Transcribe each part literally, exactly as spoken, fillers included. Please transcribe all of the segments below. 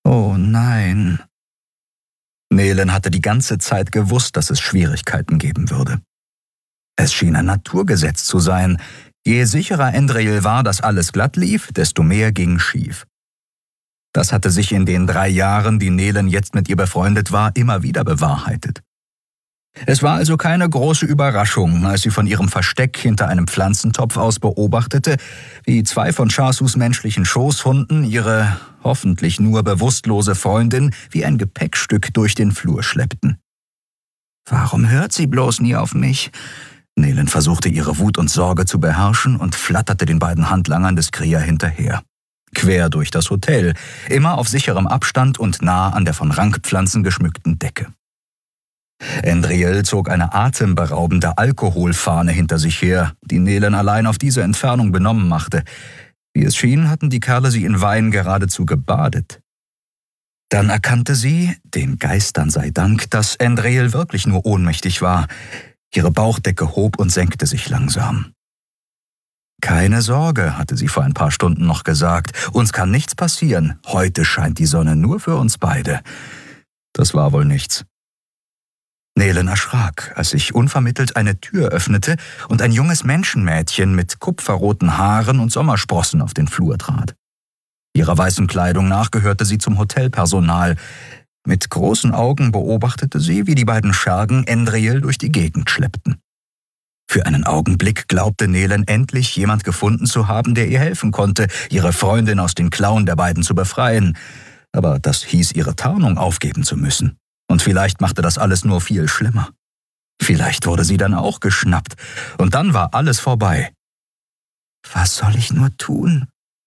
Oh nein. Nelen hatte die ganze Zeit gewusst, dass es Schwierigkeiten geben würde. Es schien ein Naturgesetz zu sein. Je sicherer Endril war, dass alles glatt lief, desto mehr ging schief. Das hatte sich in den drei Jahren, die Nelen jetzt mit ihr befreundet war, immer wieder bewahrheitet. Es war also keine große Überraschung, als sie von ihrem Versteck hinter einem Pflanzentopf aus beobachtete, wie zwei von Chasus menschlichen Schoßhunden ihre hoffentlich nur bewusstlose Freundin wie ein Gepäckstück durch den Flur schleppten. »Warum hört sie bloß nie auf mich?« Nelen versuchte ihre Wut und Sorge zu beherrschen und flatterte den beiden Handlangern des Krea hinterher. Quer durch das Hotel, immer auf sicherem Abstand und nah an der von Rankpflanzen geschmückten Decke. Endril zog eine atemberaubende Alkoholfahne hinter sich her, die Nelen allein auf diese Entfernung benommen machte. Wie es schien, hatten die Kerle sie in Wein geradezu gebadet. Dann erkannte sie, den Geistern sei Dank, dass Endril wirklich nur ohnmächtig war. Ihre Bauchdecke hob und senkte sich langsam. »Keine Sorge«, hatte sie vor ein paar Stunden noch gesagt, »uns kann nichts passieren. Heute scheint die Sonne nur für uns beide.« Das war wohl nichts. Nelen erschrak, als sich unvermittelt eine Tür öffnete und ein junges Menschenmädchen mit kupferroten Haaren und Sommersprossen auf den Flur trat. Ihrer weißen Kleidung nach gehörte sie zum Hotelpersonal. Mit großen Augen beobachtete sie, wie die beiden Schergen Endril durch die Gegend schleppten. Für einen Augenblick glaubte Nelen endlich jemand gefunden zu haben, der ihr helfen konnte, ihre Freundin aus den Klauen der beiden zu befreien. Aber das hieß, ihre Tarnung aufgeben zu müssen. Und vielleicht machte das alles nur viel schlimmer. Vielleicht wurde sie dann auch geschnappt. Und dann war alles vorbei. Was soll ich nur tun?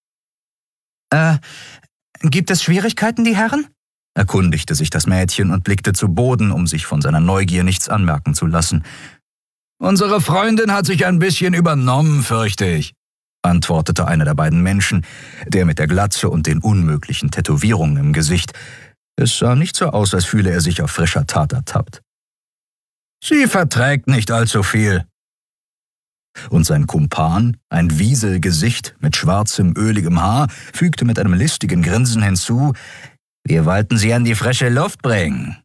Äh, gibt es Schwierigkeiten, die Herren? Erkundigte sich das Mädchen und blickte zu Boden, um sich von seiner Neugier nichts anmerken zu lassen. »Unsere Freundin hat sich ein bisschen übernommen, fürchte ich«, antwortete einer der beiden Menschen, der mit der Glatze und den unmöglichen Tätowierungen im Gesicht. Es sah nicht so aus, als fühle er sich auf frischer Tat ertappt. »Sie verträgt nicht allzu viel.« Und sein Kumpan, ein Wieselgesicht mit schwarzem, öligem Haar, fügte mit einem listigen Grinsen hinzu, »Wir wollten Sie an die frische Luft bringen.«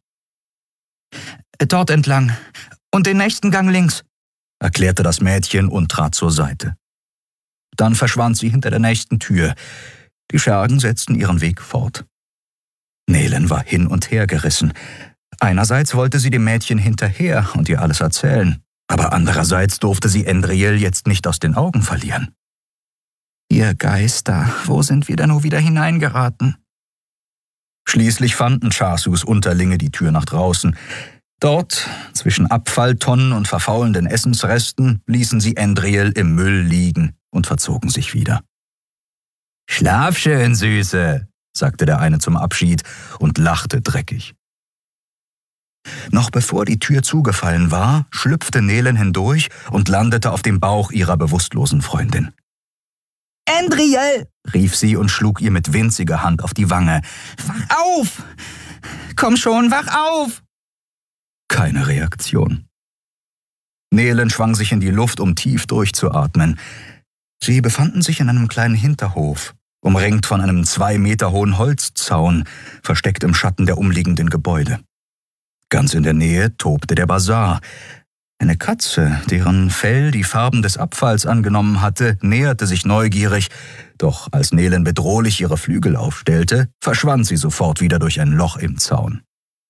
»Dort entlang und den nächsten Gang links«, erklärte das Mädchen und trat zur Seite. Dann verschwand sie hinter der nächsten Tür. Die Schergen setzten ihren Weg fort. Nelen war hin und her gerissen. Einerseits wollte sie dem Mädchen hinterher und ihr alles erzählen, aber andererseits durfte sie Endril jetzt nicht aus den Augen verlieren. »Ihr Geister, wo sind wir denn nur wieder hineingeraten?« Schließlich fanden Chasus Unterlinge die Tür nach draußen. Dort, zwischen Abfalltonnen und verfaulenden Essensresten, ließen sie Endril im Müll liegen und verzogen sich wieder. »Schlaf schön, Süße«, sagte der eine zum Abschied und lachte dreckig. Noch bevor die Tür zugefallen war, schlüpfte Nelen hindurch und landete auf dem Bauch ihrer bewusstlosen Freundin. »Endril«, rief sie und schlug ihr mit winziger Hand auf die Wange. »Wach auf! Komm schon, wach auf!« Keine Reaktion. Nelen schwang sich in die Luft, um tief durchzuatmen. Sie befanden sich in einem kleinen Hinterhof, umringt von einem zwei Meter hohen Holzzaun, versteckt im Schatten der umliegenden Gebäude. Ganz in der Nähe tobte der Basar. Eine Katze, deren Fell die Farben des Abfalls angenommen hatte, näherte sich neugierig, doch als Nelen bedrohlich ihre Flügel aufstellte, verschwand sie sofort wieder durch ein Loch im Zaun.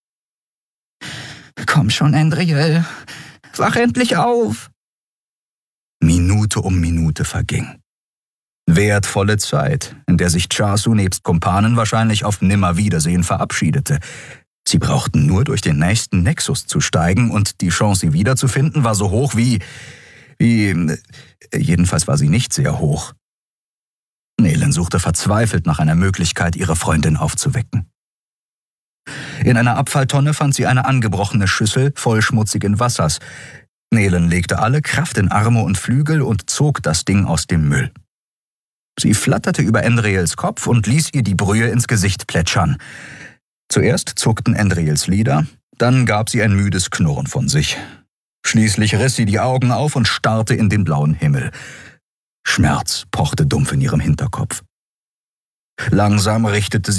»Komm schon, Endril, wach endlich auf!« Minute um Minute verging. Wertvolle Zeit, in der sich Chasu nebst Kumpanen wahrscheinlich auf Nimmerwiedersehen verabschiedete. Sie brauchten nur durch den nächsten Nexus zu steigen und die Chance, sie wiederzufinden, war so hoch wie... wie... jedenfalls war sie nicht sehr hoch. Nelen suchte verzweifelt nach einer Möglichkeit, ihre Freundin aufzuwecken. In einer Abfalltonne fand sie eine angebrochene Schüssel voll schmutzigen Wassers. Nelen legte alle Kraft in Arme und Flügel und zog das Ding aus dem Müll. Sie flatterte über Endrils Kopf und ließ ihr die Brühe ins Gesicht plätschern. Zuerst zuckten Endrils Lider, dann gab sie ein müdes Knurren von sich. Schließlich riss sie die Augen auf und starrte in den blauen Himmel. Schmerz pochte dumpf in ihrem Hinterkopf. Langsam richtete sie